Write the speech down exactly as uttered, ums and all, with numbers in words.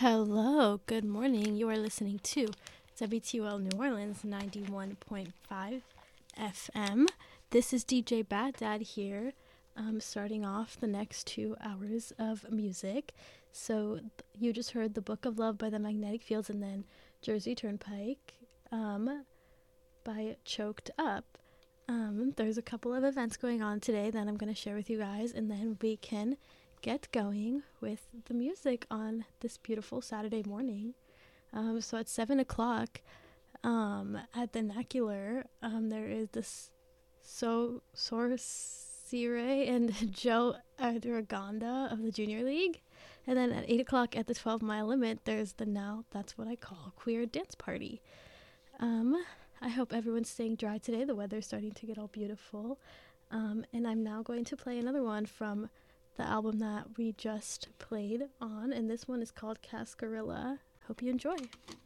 Hello, good morning. You are listening to W T U L New Orleans ninety-one point five F M. This is D J Bad Dad here, um, starting off the next two hours of music. So th- you just heard The Book of Love by the Magnetic Fields and then Jersey Turnpike um, by Choked Up. Um, there's a couple of events going on today that I'm going to share with you guys, and then we can get going with the music on this beautiful Saturday morning. Um, so at seven o'clock um, at the Nacular, um, there is this So Sorcire and Joe Adraganda of the Junior League. And then at eight o'clock at the twelve mile limit, there's the Now That's What I Call Queer Dance Party. Um, I hope everyone's staying dry today. The weather's starting to get all beautiful. Um, and I'm now going to play another one from the album that we just played on, and this one is called Cascarilla. Hope you enjoy.